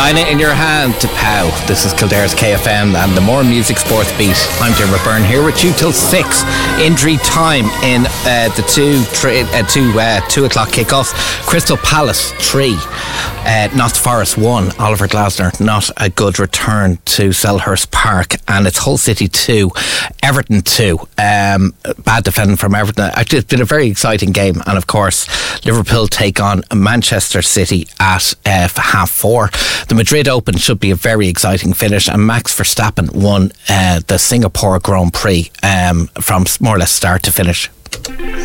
China in your hand to Pow. This is Kildare's KFM and the More Music Sports Beat. I'm Jim McByrne here with you till 6. Injury time in the 2 o'clock kickoff. Crystal Palace 3. Notts Forest 1. Oliver Glasner, not a good return to Selhurst Park. And it's Hull City 2. Everton 2. Bad defending from Everton. Actually, it's been a very exciting game. And of course, Liverpool take on Manchester City at 4:30. The Madrid Open should be a very exciting finish, and Max Verstappen won the Singapore Grand Prix from more or less start to finish.